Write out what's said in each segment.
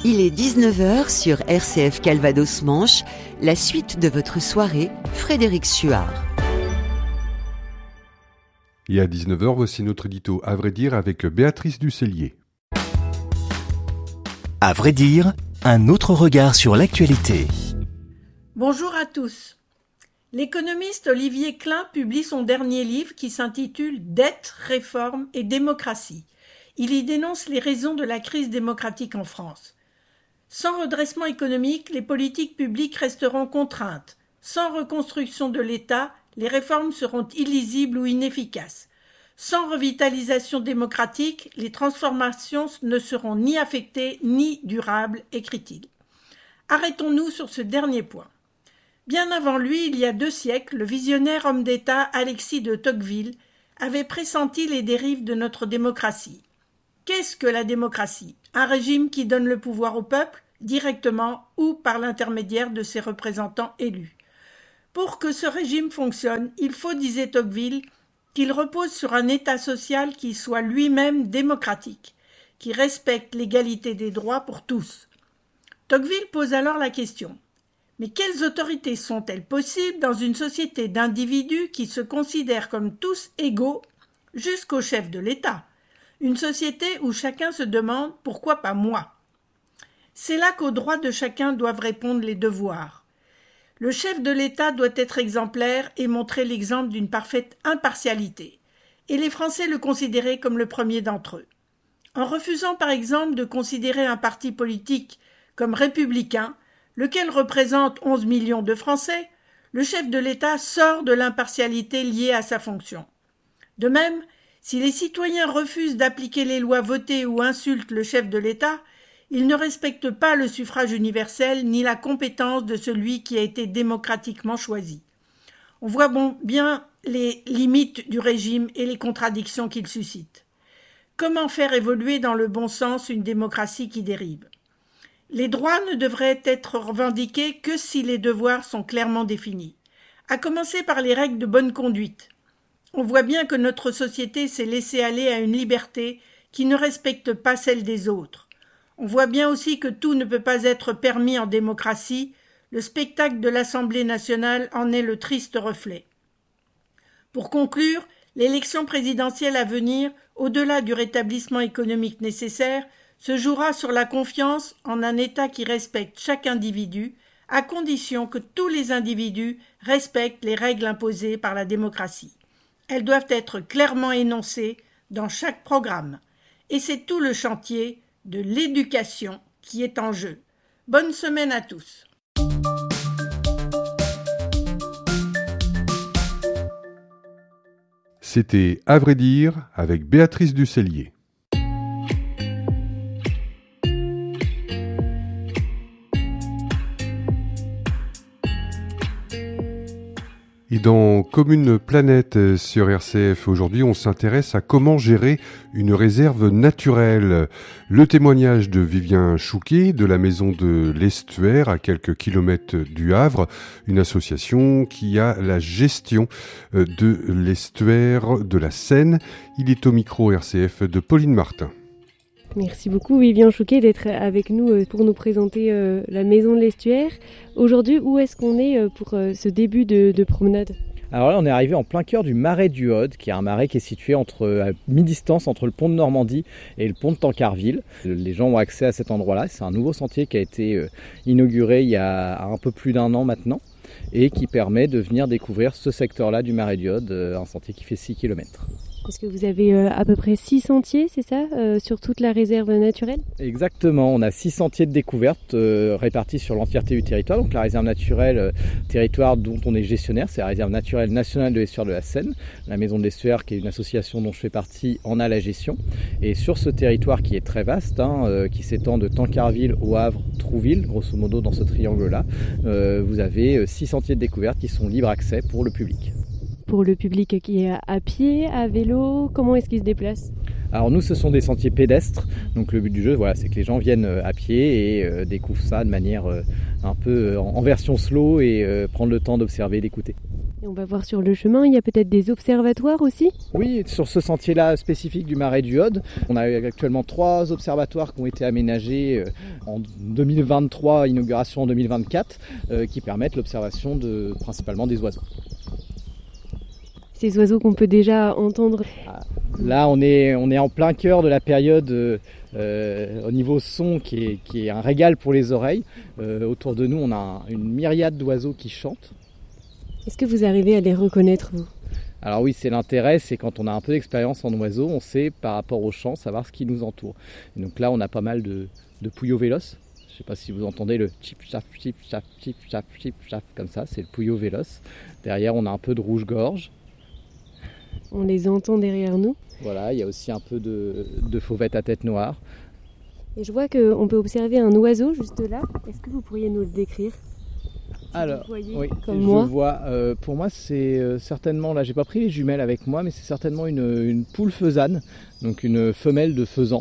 Il est 19h sur RCF Calvados Manche, la suite de votre soirée, Frédéric Suard. Et à 19h, voici notre édito À vrai dire avec Béatrice Ducellier. À vrai dire, un autre regard sur l'actualité. Bonjour à tous. L'économiste Olivier Klein publie son dernier livre qui s'intitule « Dette, réforme et démocratie ». Il y dénonce les raisons de la crise démocratique en France. Sans redressement économique, les politiques publiques resteront contraintes. Sans reconstruction de l'État, les réformes seront illisibles ou inefficaces. Sans revitalisation démocratique, les transformations ne seront ni affectées ni durables, écrit-il. Arrêtons-nous sur ce dernier point. Bien avant lui, il y a 2 siècles, le visionnaire homme d'État Alexis de Tocqueville avait pressenti les dérives de notre démocratie. Qu'est-ce que la démocratie ? Un régime qui donne le pouvoir au peuple, directement ou par l'intermédiaire de ses représentants élus. Pour que ce régime fonctionne, il faut, disait Tocqueville, qu'il repose sur un État social qui soit lui-même démocratique, qui respecte l'égalité des droits pour tous. Tocqueville pose alors la question. Mais quelles autorités sont-elles possibles dans une société d'individus qui se considèrent comme tous égaux jusqu'au chef de l'État ? Une société où chacun se demande « pourquoi pas moi ?» C'est là qu'aux droits de chacun doivent répondre les devoirs. Le chef de l'État doit être exemplaire et montrer l'exemple d'une parfaite impartialité. Et les Français le considéraient comme le premier d'entre eux. En refusant par exemple de considérer un parti politique comme républicain, lequel représente 11 millions de Français, le chef de l'État sort de l'impartialité liée à sa fonction. De même, si les citoyens refusent d'appliquer les lois votées ou insultent le chef de l'État, ils ne respectent pas le suffrage universel ni la compétence de celui qui a été démocratiquement choisi. On voit bien les limites du régime et les contradictions qu'il suscite. Comment faire évoluer dans le bon sens une démocratie qui dérive ? Les droits ne devraient être revendiqués que si les devoirs sont clairement définis, à commencer par les règles de bonne conduite. On voit bien que notre société s'est laissée aller à une liberté qui ne respecte pas celle des autres. On voit bien aussi que tout ne peut pas être permis en démocratie. Le spectacle de l'Assemblée nationale en est le triste reflet. Pour conclure, l'élection présidentielle à venir, au-delà du rétablissement économique nécessaire, se jouera sur la confiance en un État qui respecte chaque individu, à condition que tous les individus respectent les règles imposées par la démocratie. Elles doivent être clairement énoncées dans chaque programme. Et c'est tout le chantier de l'éducation qui est en jeu. Bonne semaine à tous. C'était À vrai dire avec Béatrice Ducellier. Et dans Commune Planète sur RCF, aujourd'hui, on s'intéresse à comment gérer une réserve naturelle. Le témoignage de Vivien Chouquet de la Maison de l'Estuaire, à quelques kilomètres du Havre, une association qui a la gestion de l'estuaire de la Seine. Il est au micro RCF de Pauline Martin. Merci beaucoup Vivien Chouquet d'être avec nous pour nous présenter la Maison de l'Estuaire. Aujourd'hui, où est-ce qu'on est pour ce début de promenade ? Alors là, on est arrivé en plein cœur du marais du Haude, qui est un marais qui est situé à mi-distance entre le pont de Normandie et le pont de Tancarville. Les gens ont accès à cet endroit-là. C'est un nouveau sentier qui a été inauguré il y a un peu plus d'1 an maintenant et qui permet de venir découvrir ce secteur-là du marais du Haude, un sentier qui fait 6 km. Est-ce que vous avez à peu près 6 sentiers, c'est ça, sur toute la réserve naturelle ? Exactement, on a 6 sentiers de découverte répartis sur l'entièreté du territoire. Donc la réserve naturelle, territoire dont on est gestionnaire, c'est la réserve naturelle nationale de l'estuaire de la Seine. La Maison de l'Estuaire, qui est une association dont je fais partie, en a la gestion. Et sur ce territoire qui est très vaste, qui s'étend de Tancarville au Havre, Trouville, grosso modo dans ce triangle-là, vous avez 6 sentiers de découverte qui sont libre accès pour le public. Pour le public qui est à pied, à vélo, comment est-ce qu'il se déplace ? Alors nous, ce sont des sentiers pédestres. Donc le but du jeu, c'est que les gens viennent à pied et découvrent ça de manière un peu en version slow et prendre le temps d'observer, d'écouter. Et on va voir sur le chemin, il y a peut-être des observatoires aussi ? Oui, sur ce sentier-là spécifique du Marais du Aude, on a actuellement 3 observatoires qui ont été aménagés en 2023, inauguration en 2024, qui permettent l'observation principalement des oiseaux. Ces oiseaux qu'on peut déjà entendre. Là, on est en plein cœur de la période au niveau son qui est un régal pour les oreilles. Autour de nous, on a une myriade d'oiseaux qui chantent. Est-ce que vous arrivez à les reconnaître, vous ? Alors oui, c'est l'intérêt, c'est quand on a un peu d'expérience en oiseaux, on sait par rapport au chant savoir ce qui nous entoure. Et donc là, on a pas mal de pouillots véloces. Je ne sais pas si vous entendez le chip chap chip chap chip chap chip chap comme ça, c'est le pouillot véloce. Derrière, on a un peu de rouge-gorge. On les entend derrière nous. Voilà, il y a aussi un peu de fauvettes à tête noire. Et je vois qu'on peut observer un oiseau juste là. Est-ce que vous pourriez nous le décrire ? Alors, oui, comme moi. Je vois. Pour moi, c'est certainement, là, j'ai pas pris les jumelles avec moi, mais c'est certainement une poule faisane, donc une femelle de faisan.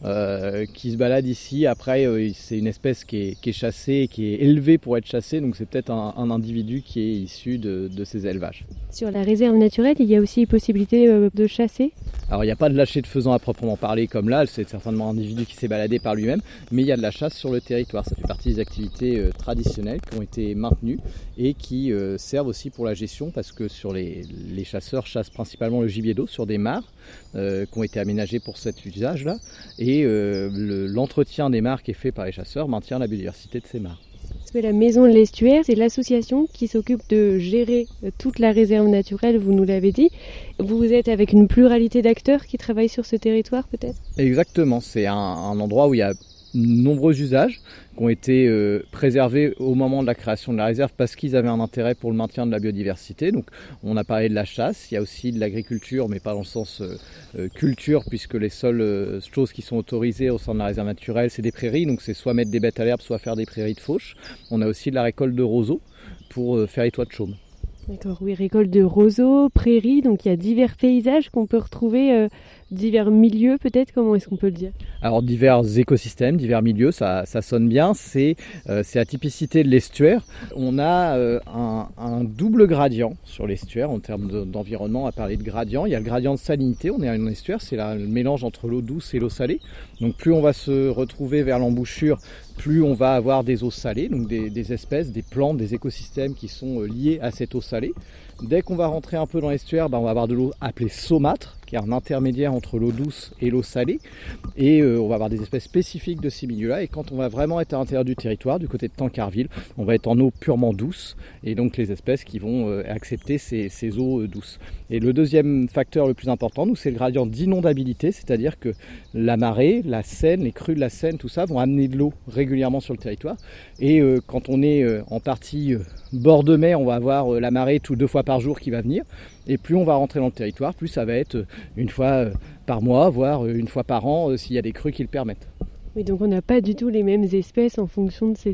Qui se balade ici. Après, c'est une espèce qui est chassée, qui est élevée pour être chassée, donc c'est peut-être un individu qui est issu de ces élevages. Sur la réserve naturelle, il y a aussi possibilité de chasser ? Alors il n'y a pas de lâcher de faisan à proprement parler comme là, c'est certainement un individu qui s'est baladé par lui-même, mais il y a de la chasse sur le territoire. Ça fait partie des activités traditionnelles qui ont été maintenues et qui servent aussi pour la gestion, parce que sur les chasseurs chassent principalement le gibier d'eau sur des mares qui ont été aménagées pour cet usage-là, et l'entretien des mares qui est fait par les chasseurs maintient la biodiversité de ces mares. Parce que la Maison de l'Estuaire, c'est l'association qui s'occupe de gérer toute la réserve naturelle, vous nous l'avez dit. Vous êtes avec une pluralité d'acteurs qui travaillent sur ce territoire peut-être ? Exactement, c'est un endroit où il y a nombreux usages qui ont été préservés au moment de la création de la réserve parce qu'ils avaient un intérêt pour le maintien de la biodiversité. Donc on a parlé de la chasse, il y a aussi de l'agriculture, mais pas dans le sens culture, puisque les seules choses qui sont autorisées au sein de la réserve naturelle, c'est des prairies, donc c'est soit mettre des bêtes à l'herbe, soit faire des prairies de fauche. On a aussi de la récolte de roseaux pour faire les toits de chaume. D'accord, oui, récolte de roseaux, prairies, donc il y a divers paysages qu'on peut retrouver, divers milieux peut-être, comment est-ce qu'on peut le dire ? Alors divers écosystèmes, divers milieux, ça sonne bien, c'est la typicité de l'estuaire. On a un double gradient sur l'estuaire en termes d'environnement. À parler de gradient, il y a le gradient de salinité, on est à un estuaire, c'est le mélange entre l'eau douce et l'eau salée. Donc plus on va se retrouver vers l'embouchure, plus on va avoir des eaux salées, donc des espèces, des plantes, des écosystèmes qui sont liés à cette eau salée. Dès qu'on va rentrer un peu dans l'estuaire, on va avoir de l'eau appelée saumâtre, qui est un intermédiaire entre l'eau douce et l'eau salée. Et on va avoir des espèces spécifiques de ces milieux-là. Et quand on va vraiment être à l'intérieur du territoire, du côté de Tancarville, on va être en eau purement douce. Et donc les espèces qui vont accepter ces eaux douces. Et le deuxième facteur le plus important, c'est le gradient d'inondabilité, c'est-à-dire que la marée, la Seine, les crues de la Seine, tout ça vont amener de l'eau régulièrement sur le territoire. Et quand on est en partie bord de mer, on va avoir la marée 2 fois par jour qui va venir. Et plus on va rentrer dans le territoire, plus ça va être une fois par mois, voire une fois par an, s'il y a des crues qui le permettent. Oui, donc on n'a pas du tout les mêmes espèces en fonction de ces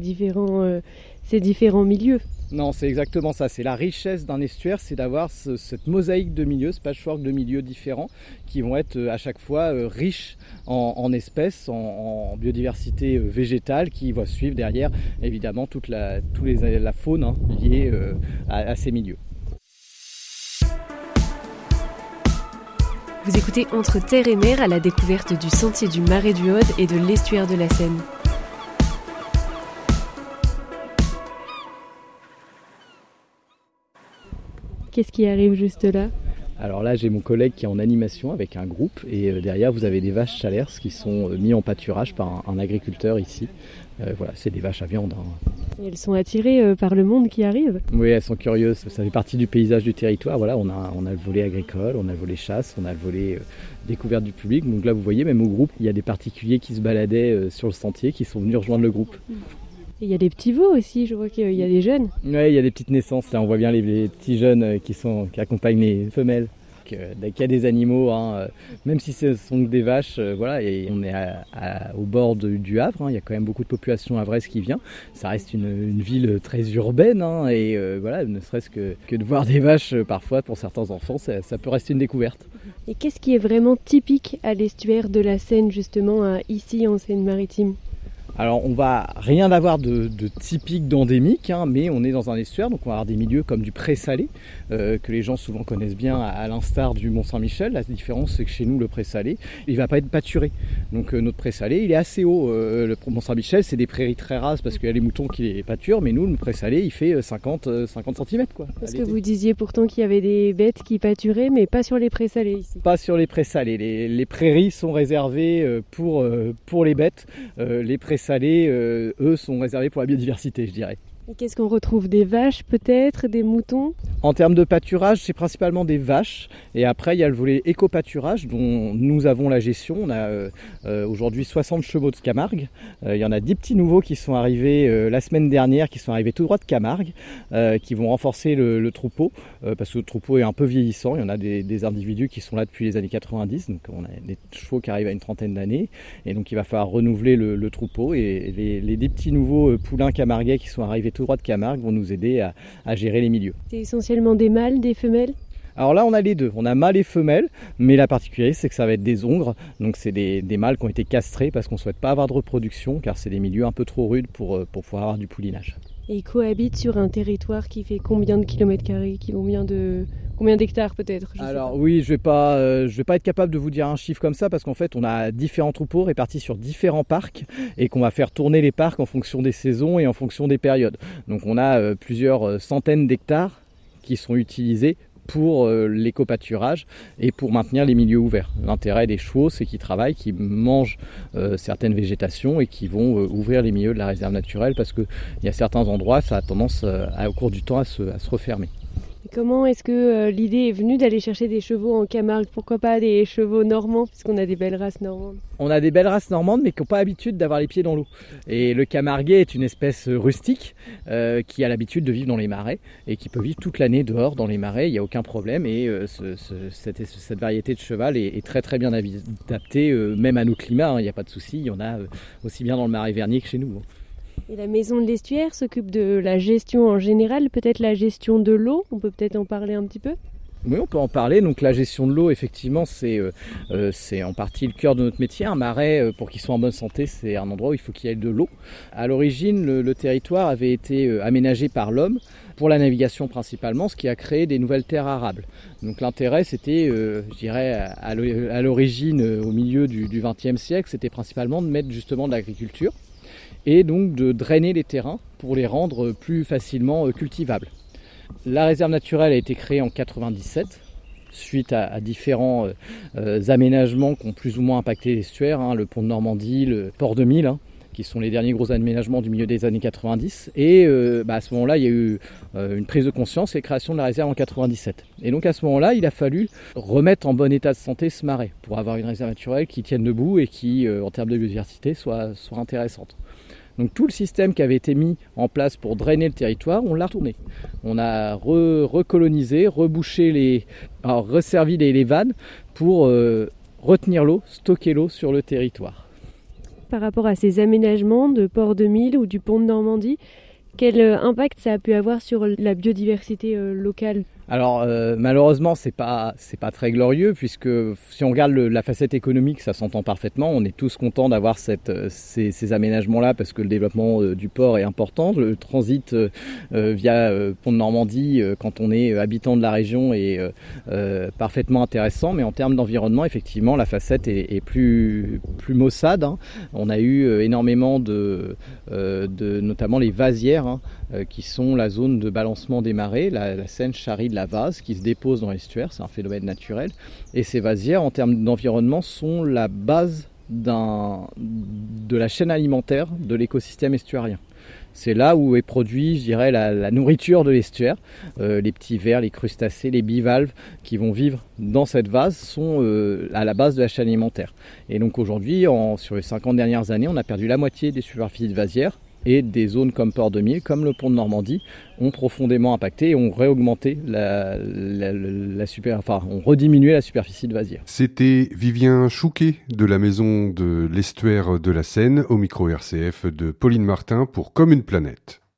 différents milieux. Non, c'est exactement ça. C'est la richesse d'un estuaire, c'est d'avoir cette mosaïque de milieux, ce patchwork de milieux différents qui vont être à chaque fois riches en espèces, en biodiversité végétale qui va suivre derrière évidemment toute la faune liée à ces milieux. Vous écoutez Entre terre et mer à la découverte du sentier du Marais du Aude et de l'estuaire de la Seine. Qu'est-ce qui arrive juste là ? Alors là, j'ai mon collègue qui est en animation avec un groupe et derrière, vous avez des vaches chalers qui sont mis en pâturage par un agriculteur ici. Voilà, c'est des vaches à viande. Et elles sont attirées par le monde qui arrive ? Oui, elles sont curieuses. Ça fait partie du paysage du territoire. Voilà, on a le volet agricole, on a le volet chasse, on a le volet découverte du public. Donc là, vous voyez, même au groupe, il y a des particuliers qui se baladaient sur le sentier qui sont venus rejoindre le groupe. Et il y a des petits veaux aussi, je vois qu'il y a des jeunes. Oui, il y a des petites naissances. Là, on voit bien les petits jeunes qui accompagnent les femelles. Dès qu'il y a des animaux, même si ce sont que des vaches, voilà, et on est au bord du Havre, il y a quand même beaucoup de population havraise qui vient. Ça reste une ville très urbaine, et voilà, ne serait-ce que de voir des vaches parfois pour certains enfants, ça peut rester une découverte. Et qu'est-ce qui est vraiment typique à l'estuaire de la Seine, justement, ici en Seine-Maritime ? Alors on va rien avoir de typique d'endémique, mais on est dans un estuaire, donc on va avoir des milieux comme du pré-salé, que les gens souvent connaissent bien à l'instar du Mont-Saint-Michel. La différence c'est que chez nous le pré-salé, il ne va pas être pâturé. Donc notre pré-salé il est assez haut. Le Mont-Saint-Michel c'est des prairies très rases parce qu'il y a les moutons qui les pâturent, mais nous le pré-salé il fait 50 cm quoi. Parce que vous disiez pourtant qu'il y avait des bêtes qui pâturaient, mais pas sur les pré-salés ici. Pas sur les pré-salés. Les prairies sont réservées pour les bêtes. Les pré-salés, eux, sont réservés pour la biodiversité, je dirais. Et qu'est-ce qu'on retrouve? Des vaches peut-être, des moutons? En termes de pâturage, c'est principalement des vaches. Et après, il y a le volet éco-pâturage dont nous avons la gestion. On a aujourd'hui 60 chevaux de Camargue. Il y en a 10 petits nouveaux qui sont arrivés la semaine dernière, qui sont arrivés tout droit de Camargue, qui vont renforcer le troupeau, parce que le troupeau est un peu vieillissant. Il y en a des individus qui sont là depuis les années 90. Donc on a des chevaux qui arrivent à une trentaine d'années. Et donc il va falloir renouveler le troupeau. Et les 10 petits nouveaux poulains camarguais qui sont arrivés tout droit de Camargue vont nous aider à gérer les milieux. C'est essentiellement des mâles, des femelles? Alors là on a les deux, on a mâles et femelles, mais la particularité c'est que ça va être des ongres, donc c'est des mâles qui ont été castrés parce qu'on ne souhaite pas avoir de reproduction car c'est des milieux un peu trop rudes pour pouvoir avoir du poulinage. Et ils cohabitent sur un territoire qui fait combien de kilomètres carrés, combien d'hectares peut-être? Alors oui, je vais pas être capable de vous dire un chiffre comme ça parce qu'en fait on a différents troupeaux répartis sur différents parcs et qu'on va faire tourner les parcs en fonction des saisons et en fonction des périodes. Donc on a plusieurs centaines d'hectares qui sont utilisés pour l'éco-pâturage et pour maintenir les milieux ouverts. L'intérêt des chevaux, c'est qu'ils travaillent, qu'ils mangent certaines végétations et qu'ils vont ouvrir les milieux de la réserve naturelle parce qu'il y a certains endroits, ça a tendance au cours du temps à se refermer. Comment est-ce que l'idée est venue d'aller chercher des chevaux en Camargue? Pourquoi pas des chevaux normands, puisqu'on a des belles races normandes? On a des belles races normandes, mais qui n'ont pas l'habitude d'avoir les pieds dans l'eau. Et le camarguais est une espèce rustique qui a l'habitude de vivre dans les marais et qui peut vivre toute l'année dehors dans les marais, il n'y a aucun problème. Et cette variété de cheval est très très bien adaptée, même à nos climats, il n'y a pas de souci, il y en a aussi bien dans le marais vernier que chez nous. Et la maison de l'estuaire s'occupe de la gestion en général, peut-être la gestion de l'eau, on peut peut-être en parler un petit peu? Oui, on peut en parler. Donc la gestion de l'eau, effectivement, c'est en partie le cœur de notre métier. Un marais, pour qu'il soit en bonne santé, c'est un endroit où il faut qu'il y ait de l'eau. À l'origine, le territoire avait été aménagé par l'homme pour la navigation principalement, ce qui a créé des nouvelles terres arables. Donc l'intérêt, c'était, je dirais, à l'origine, au milieu du XXe siècle, c'était principalement de mettre justement de l'agriculture et donc de drainer les terrains pour les rendre plus facilement cultivables. La réserve naturelle a été créée en 1997 suite à différents aménagements qui ont plus ou moins impacté l'estuaire, le pont de Normandie, le port de Mille, qui sont les derniers gros aménagements du milieu des années 90. Et à ce moment-là, il y a eu une prise de conscience et la création de la réserve en 1997. Et donc à ce moment-là, il a fallu remettre en bon état de santé ce marais pour avoir une réserve naturelle qui tienne debout et qui, en termes de biodiversité, soit intéressante. Donc tout le système qui avait été mis en place pour drainer le territoire, on l'a retourné. On a recolonisé, rebouché resservi les vannes pour retenir l'eau, stocker l'eau sur le territoire. Par rapport à ces aménagements de Port de Mille ou du pont de Normandie, quel impact ça a pu avoir sur la biodiversité locale ? Alors malheureusement c'est pas très glorieux puisque si on regarde la facette économique ça s'entend parfaitement, on est tous contents d'avoir ces aménagements là parce que le développement du port est important, le transit via Pont de Normandie quand on est habitant de la région est parfaitement intéressant, mais en termes d'environnement effectivement la facette est plus maussade. On a eu énormément de notamment les vasières qui sont la zone de balancement des marées, la Seine charrie de la vase qui se dépose dans l'estuaire, c'est un phénomène naturel. Et ces vasières, en termes d'environnement, sont la base de la chaîne alimentaire de l'écosystème estuarien. C'est là où est produit, je dirais, la nourriture de l'estuaire. Les petits vers, les crustacés, les bivalves qui vont vivre dans cette vase sont à la base de la chaîne alimentaire. Et donc aujourd'hui, sur les 50 dernières années, on a perdu la moitié des superficies de vasières. Et des zones comme Port de Mille, comme le pont de Normandie, ont profondément impacté et ont réaugmenté ont rediminué la superficie de vasière. C'était Vivien Chouquet de la maison de l'estuaire de la Seine, au micro RCF de Pauline Martin pour Comme une planète.